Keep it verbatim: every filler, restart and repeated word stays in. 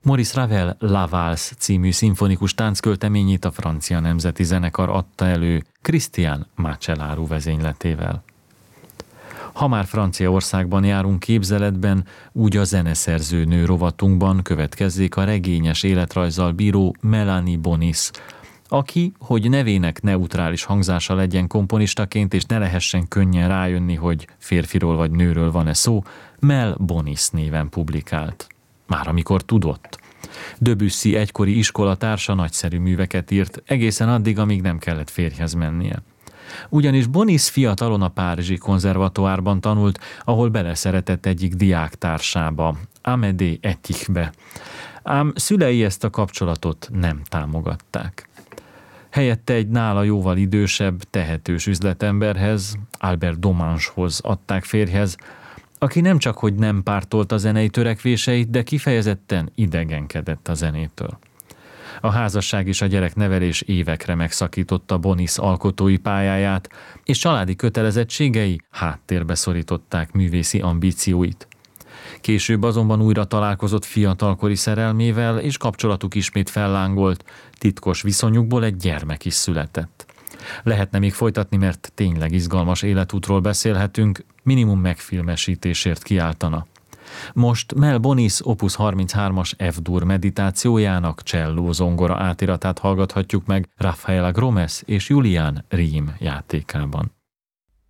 Maurice Ravel La Valse című szimfonikus tánckölteményét a francia nemzeti zenekar adta elő Christian Macellaro vezényletével. Ha már Franciaországban járunk képzeletben, úgy a zeneszerző nő rovatunkban következzék a regényes életrajzzal bíró Melanie Bonis, aki, hogy nevének neutrális hangzása legyen komponistaként, és ne lehessen könnyen rájönni, hogy férfiról vagy nőről van-e szó, Mel Bonis néven publikált. Már amikor tudott. Debussy egykori iskolatársa nagyszerű műveket írt, egészen addig, amíg nem kellett férjhez mennie. Ugyanis Bonis fiatalon a párizsi konzervatoárban tanult, ahol beleszeretett egyik diáktársába, Amédée Etichbe. Ám szülei ezt a kapcsolatot nem támogatták. Helyette egy nála jóval idősebb, tehetős üzletemberhez, Albert Domangehoz adták férjhez, aki nem csak hogy nem pártolt a zenei törekvéseit, de kifejezetten idegenkedett a zenétől. A házasság és a gyereknevelés évekre megszakította Bonis alkotói pályáját, és családi kötelezettségei háttérbe szorították művészi ambícióit. Később azonban újra találkozott fiatalkori szerelmével, és kapcsolatuk ismét fellángolt, titkos viszonyukból egy gyermek is született. Lehetne még folytatni, mert tényleg izgalmas életútról beszélhetünk, minimum megfilmesítésért kiáltana. Most Mel Bonis opus harminchármas F-dur meditációjának cselló zongora átiratát hallgathatjuk meg Rafaela Gromes és Julián Riem játékában.